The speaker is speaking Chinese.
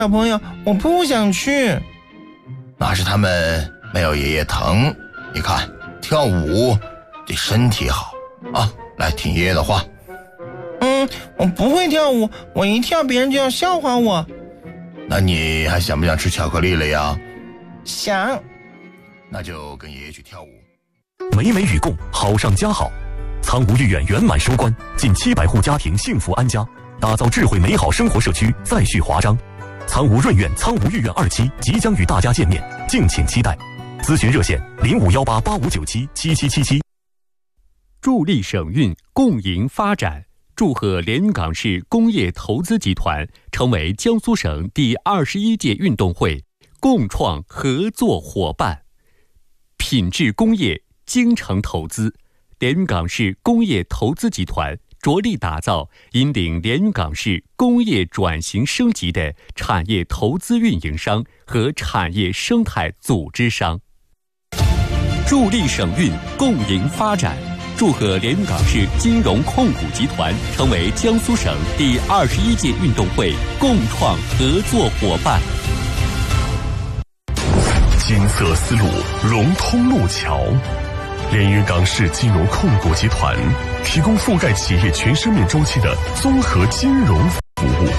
小朋友，我不想去。 那是他们没有爷爷疼。你看，跳舞对身体好啊！来听爷爷的话。 我不会跳舞，我一跳别人就要笑话我。 那你还想不想吃巧克力了呀？ 想。 那就跟爷爷去跳舞。 美美与共，好上加好。苍梧御苑圆满收官，近700户家庭幸福安家，打造智慧美好生活社区再续华章。苍梧润苑、苍梧御苑2期即将与大家见面，敬请期待。咨询热线051885977777。 助力省运，共赢发展。祝贺连云港市工业投资集团成为江苏省第21届运动会共创合作伙伴。品质工业，精诚投资，连云港市工业投资集团着力打造引领连云港市工业转型升级的产业投资运营商和产业生态组织商。助力省运，共赢发展。祝贺连云港市金融控股集团成为江苏省第21届运动会共创合作伙伴。 金色丝路融通路桥，连云港市金融控股集团提供覆盖企业全生命周期的综合金融服务。